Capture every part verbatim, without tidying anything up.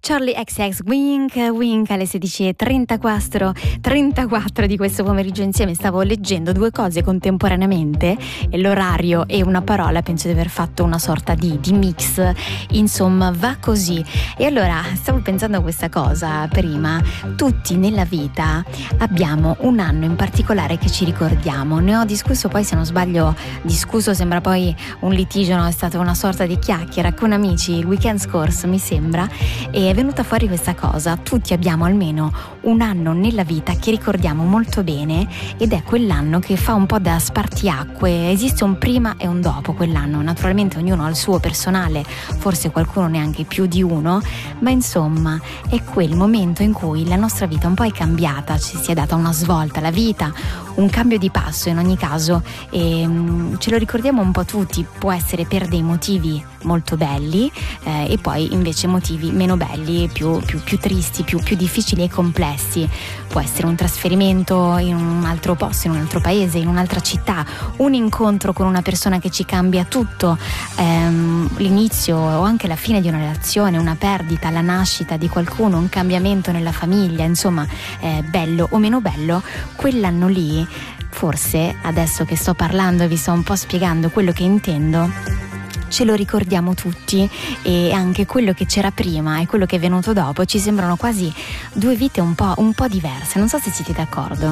Charlie X X Wink, Wink alle sedici e trentaquattro di questo pomeriggio insieme. Stavo leggendo due cose contemporaneamente e l'orario e una parola, penso di aver fatto una sorta di, di mix, insomma va così. E allora stavo pensando a questa cosa prima. Tutti nella vita abbiamo un anno in particolare che ci ricordiamo. Ne ho discusso poi, se non sbaglio, discusso sembra poi un litigio, no? È stata una sorta di chiacchiera con amici il weekend scorso, mi sembra, e è venuta fuori questa cosa. Tutti abbiamo almeno un anno nella vita che ricordiamo molto bene ed è quell'anno che fa un po' da spartiacque. Esiste un prima e un dopo quell'anno, naturalmente ognuno ha il suo personale, forse qualcuno neanche più di uno, ma insomma è quel momento in cui la nostra vita un po' è cambiata, ci si è data una svolta alla vita, un cambio di passo in ogni caso, e um, ce lo ricordiamo un po' tutti. Può essere per dei motivi molto belli eh, e poi invece motivi meno belli, più, più, più tristi, più, più difficili e complessi. Può essere un trasferimento in un altro posto, in un altro paese, in un'altra città, un incontro con una persona che ci cambia tutto, ehm, l'inizio o anche la fine di una relazione, una perdita, la nascita di qualcuno, un cambiamento nella famiglia, insomma eh, bello o meno bello, quell'anno lì, forse adesso che sto parlando e vi sto un po' spiegando quello che intendo, ce lo ricordiamo tutti, e anche quello che c'era prima e quello che è venuto dopo ci sembrano quasi due vite un po', un po' diverse. Non so se siete d'accordo.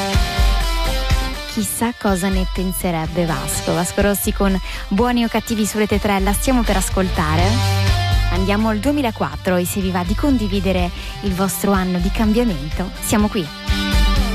Chissà cosa ne penserebbe Vasco Vasco Rossi con Buoni o cattivi su Rete tre. La stiamo per ascoltare. Andiamo al duemilaquattro e se vi va di condividere il vostro anno di cambiamento, siamo qui.